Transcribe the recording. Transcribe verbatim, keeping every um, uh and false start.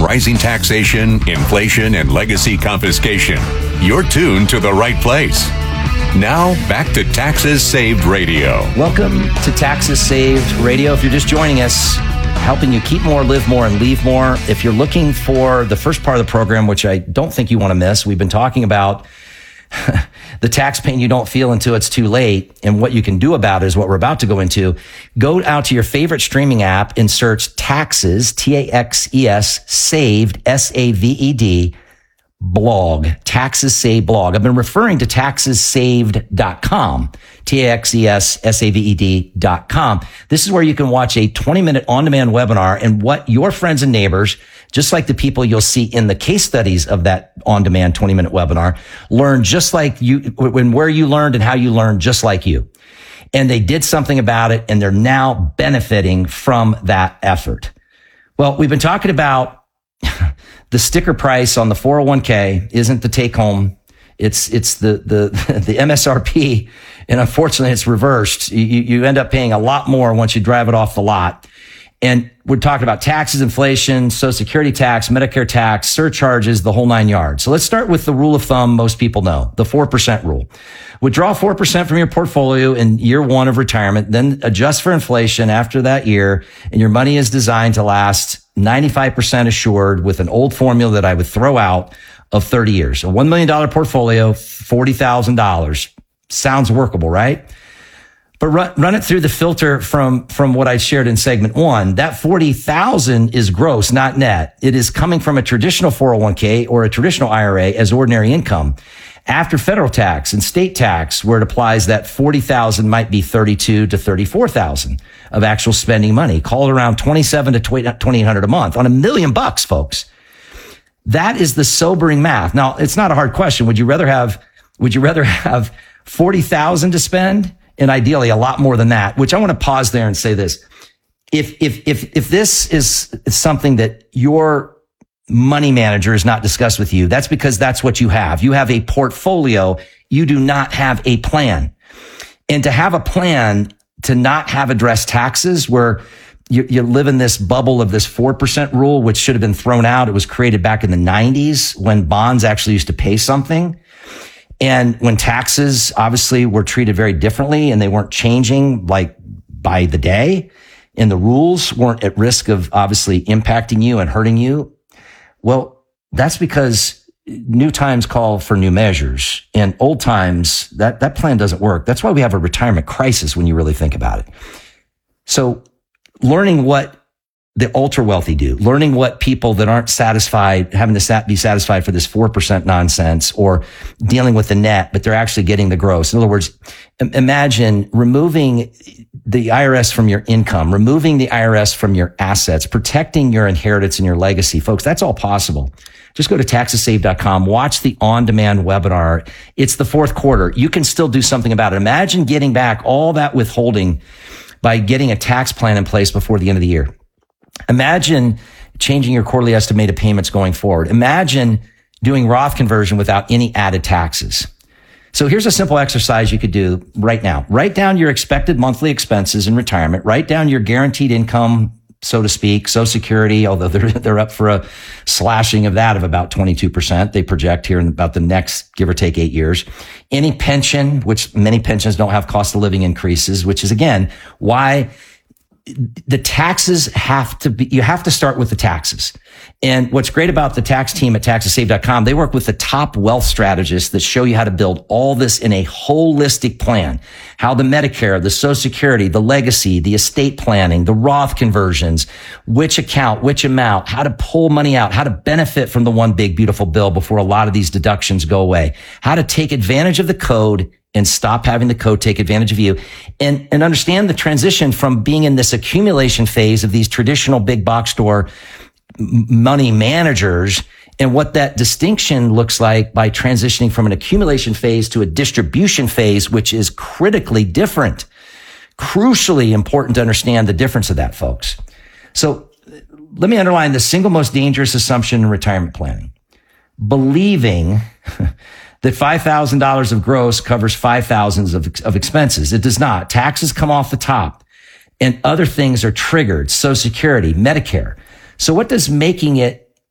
rising taxation, inflation, and legacy confiscation, you're tuned to the right place. Now, back to Taxes Saved Radio. Welcome to Taxes Saved Radio. If you're just joining us, helping you keep more, live more, and leave more. If you're looking for the first part of the program, which I don't think you want to miss, we've been talking about the tax pain you don't feel until it's too late, and what you can do about it is what we're about to go into. Go out to your favorite streaming app and search Taxes, T A X E S, Saved, S A V E D, blog, Taxes Saved blog. I've been referring to taxes saved dot com, T A X E S, S A V E D dot com. This is where you can watch a twenty minute on-demand webinar, and what your friends and neighbors, just like the people you'll see in the case studies of that on-demand twenty minute webinar, learn just like you, when where you learned and how you learned just like you. And they did something about it, and they're now benefiting from that effort. Well, we've been talking about the sticker price on the four oh one k isn't the take home. It's, it's the, the, the M S R P. And unfortunately, it's reversed. You, you end up paying a lot more once you drive it off the lot. And we're talking about taxes, inflation, Social Security tax, Medicare tax, surcharges, the whole nine yards. So let's start with the rule of thumb most people know, the four percent rule. Withdraw four percent from your portfolio in year one of retirement, then adjust for inflation after that year, and your money is designed to last ninety-five percent assured with an old formula that I would throw out of thirty years. A one million dollars portfolio, forty thousand dollars. Sounds workable, right? But run, run it through the filter from, from what I shared in segment one. That forty thousand is gross, not net. It is coming from a traditional four oh one k or a traditional I R A as ordinary income. After federal tax and state tax, where it applies, that forty thousand might be thirty-two to thirty-four thousand of actual spending money. Call it around twenty-seven to twenty-eight hundred a month on a million bucks, folks. That is the sobering math. Now, it's not a hard question. Would you rather have, would you rather have forty thousand to spend? And ideally a lot more than that, which I want to pause there and say this. If, if, if, if this is something that your money manager has not discussed with you, that's because that's what you have. You have a portfolio. You do not have a plan. And to have a plan, to not have addressed taxes, where you, you live in this bubble of this four percent rule, which should have been thrown out. It was created back in the nineties when bonds actually used to pay something. And when taxes obviously were treated very differently, and they weren't changing like by the day, and the rules weren't at risk of obviously impacting you and hurting you. Well, that's because new times call for new measures, and old times, that, that plan doesn't work. That's why we have a retirement crisis when you really think about it. So learning what the ultra wealthy do, learning what people that aren't satisfied, having to be satisfied for this four percent nonsense, or dealing with the net, but they're actually getting the gross. In other words, imagine removing the I R S from your income, removing the I R S from your assets, protecting your inheritance and your legacy. Folks, that's all possible. Just go to taxes saved dot com, watch the on-demand webinar. It's the fourth quarter. You can still do something about it. Imagine getting back all that withholding by getting a tax plan in place before the end of the year. Imagine changing your quarterly estimated payments going forward. Imagine doing Roth conversion without any added taxes. So here's a simple exercise you could do right now. Write down your expected monthly expenses in retirement. Write down your guaranteed income, so to speak, Social Security, although they're, they're up for a slashing of that of about twenty-two percent. They project here in about the next, give or take, eight years. Any pension, which many pensions don't have cost of living increases, which is, again, why the taxes have to be, you have to start with the taxes. And what's great about the tax team at taxes saved dot com, they work with the top wealth strategists that show you how to build all this in a holistic plan. How the Medicare, the Social Security, the legacy, the estate planning, the Roth conversions, which account, which amount, how to pull money out, how to benefit from the one big beautiful bill before a lot of these deductions go away, how to take advantage of the code and stop having the code take advantage of you, and, and understand the transition from being in this accumulation phase of these traditional big box store money managers, and what that distinction looks like by transitioning from an accumulation phase to a distribution phase, which is critically different. Crucially important to understand the difference of that, folks. So let me underline the single most dangerous assumption in retirement planning: believing that five thousand dollars of gross covers five thousand dollars of, of expenses. It does not. Taxes come off the top, and other things are triggered: Social Security, Medicare. So what does making it